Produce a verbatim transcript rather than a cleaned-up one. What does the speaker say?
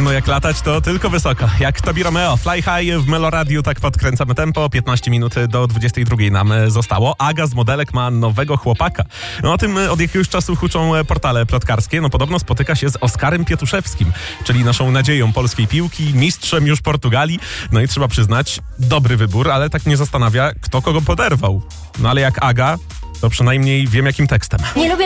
No jak latać, to tylko wysoko. Jak Tobi Romeo, Fly High w Meloradiu, tak podkręcamy tempo. piętnaście minut do dwudziestej drugiej nam zostało. Aga z Modelek ma nowego chłopaka. No o tym od jakiegoś czasu huczą portale plotkarskie. No podobno spotyka się z Oskarem Pietuszewskim, czyli naszą nadzieją polskiej piłki, mistrzem już Portugalii. No i trzeba przyznać, dobry wybór, ale tak mnie zastanawia, kto kogo poderwał. No ale jak Aga, to przynajmniej wiem jakim tekstem. Nie lubię